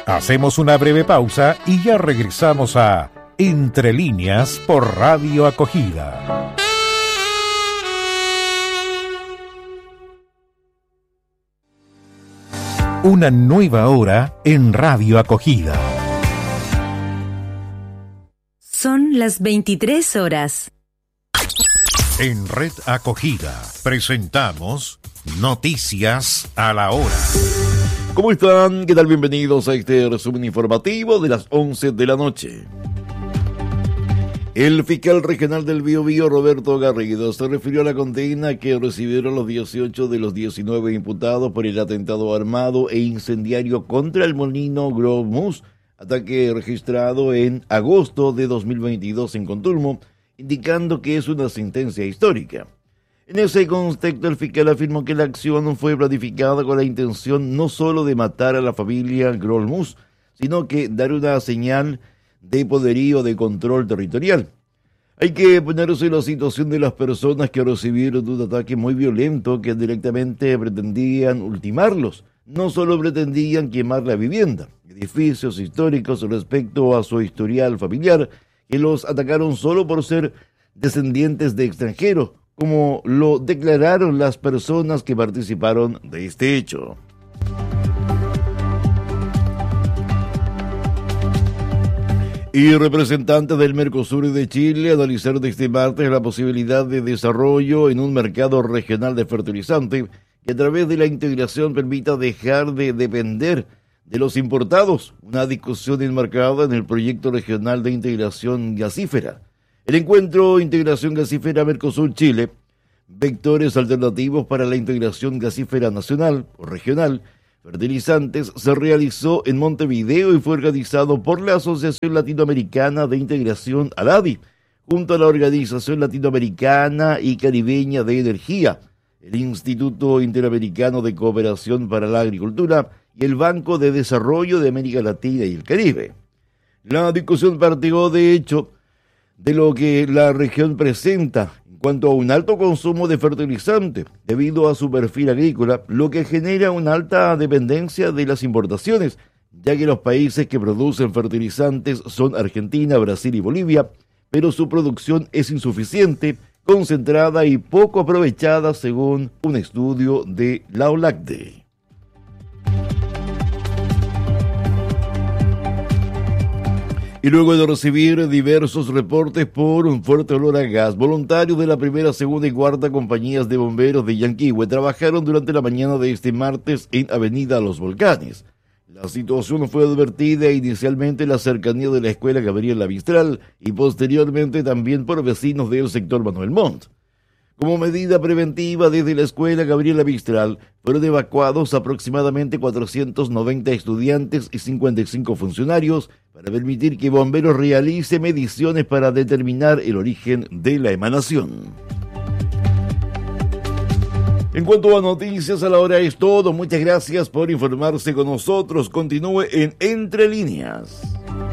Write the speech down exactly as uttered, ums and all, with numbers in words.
Hacemos una breve pausa y ya regresamos a Entre Líneas por Radio Acogida. Una nueva hora en Radio Acogida. Son las veintitrés horas. En Red Acogida presentamos Noticias a la Hora. ¿Cómo están? ¿Qué tal? Bienvenidos a este resumen informativo de las once de la noche. El fiscal regional del Biobío, Roberto Garrido, se refirió a la condena que recibieron los dieciocho de los diecinueve imputados por el atentado armado e incendiario contra el molino Globmus, ataque registrado en agosto de dos mil veintidós en Contulmo, indicando que es una sentencia histórica. En ese contexto, el fiscal afirmó que la acción fue planificada con la intención no solo de matar a la familia Globmus, sino que dar una señal de poderío de control territorial. Hay que ponerse en la situación de las personas que recibieron un ataque muy violento que directamente pretendían ultimarlos. No solo pretendían quemar la vivienda, edificios históricos respecto a su historial familiar, que los atacaron solo por ser descendientes de extranjeros, como lo declararon las personas que participaron de este hecho. Y representantes del Mercosur y de Chile analizaron este martes la posibilidad de desarrollo en un mercado regional de fertilizante que a través de la integración permita dejar de depender de los importados, una discusión enmarcada en el proyecto regional de integración gasífera. El encuentro Integración Gasífera Mercosur-Chile, vectores alternativos para la integración gasífera nacional o regional, fertilizantes, se realizó en Montevideo y fue organizado por la Asociación Latinoamericana de Integración ALADI, junto a la Organización Latinoamericana y Caribeña de Energía, el Instituto Interamericano de Cooperación para la Agricultura y el Banco de Desarrollo de América Latina y el Caribe. La discusión partió, de hecho, de lo que la región presenta en cuanto a un alto consumo de fertilizante debido a su perfil agrícola, lo que genera una alta dependencia de las importaciones, ya que los países que producen fertilizantes son Argentina, Brasil y Bolivia, pero su producción es insuficiente, concentrada y poco aprovechada según un estudio de la OLACDE. Y luego de recibir diversos reportes por un fuerte olor a gas, voluntarios de la primera, segunda y cuarta compañías de bomberos de Yanquihue trabajaron durante la mañana de este martes en Avenida Los Volcanes. La situación fue advertida inicialmente en la cercanía de la escuela Gabriela Mistral y posteriormente también por vecinos del sector Manuel Montt. Como medida preventiva, desde la escuela Gabriela Mistral fueron evacuados aproximadamente cuatrocientos noventa estudiantes y cincuenta y cinco funcionarios para permitir que bomberos realice mediciones para determinar el origen de la emanación. En cuanto a noticias a la hora es todo. Muchas gracias por informarse con nosotros. Continúe en Entre Líneas.